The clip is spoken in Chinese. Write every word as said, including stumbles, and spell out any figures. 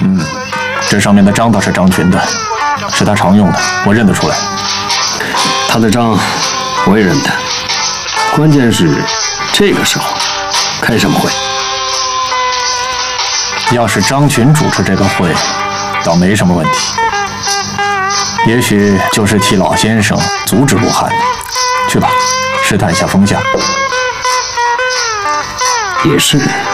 嗯，这上面的章倒是张群的，是他常用的，我认得出来。 他的章我也认得，关键是这个时候开什么会？ 要是张群主持这个会，倒没什么问题。也许就是替老先生阻止陆汉。去吧，试探一下风向。 也是。